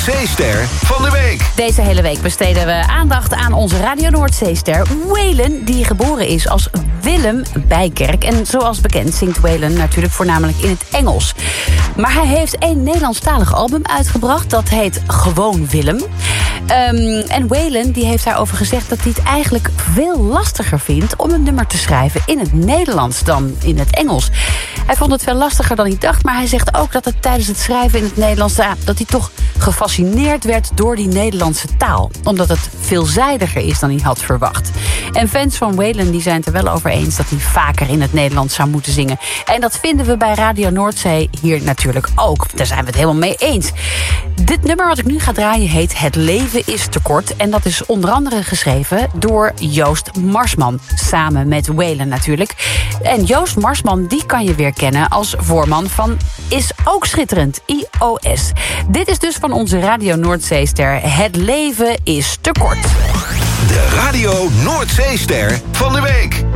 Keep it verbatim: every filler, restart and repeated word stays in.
Noordzeester van de week. Deze hele week besteden we aandacht aan onze Radio Noordzeester Waylon, die geboren is als Willem Bijkerk. En zoals bekend zingt Waylon natuurlijk voornamelijk in het Engels. Maar hij heeft een Nederlandstalig album uitgebracht. Dat heet Gewoon Willem. Um, en Waylon die heeft daarover gezegd dat hij het eigenlijk veel lastiger vindt om een nummer te schrijven in het Nederlands dan in het Engels. Hij vond het veel lastiger dan hij dacht, maar hij zegt ook dat het tijdens het schrijven in het Nederlands, dat hij toch gefascineerd werd door die Nederlandse taal. Omdat het veelzijdiger is dan hij had verwacht. En fans van Waylon die zijn het er wel over eens dat hij vaker in het Nederlands zou moeten zingen. En dat vinden we bij Radio Noordzee hier natuurlijk ook. Daar zijn we het helemaal mee eens. Dit nummer wat ik nu ga draaien heet Het leven is te kort. En dat is onder andere geschreven door Joost Marsman. Samen met Waylon natuurlijk. En Joost Marsman die kan je weer kennen als voorman van Is Ook Schitterend, I O S. Dit is dus van onze Radio Noordzeester. Het leven is te kort. De Radio Noordzeester van de week.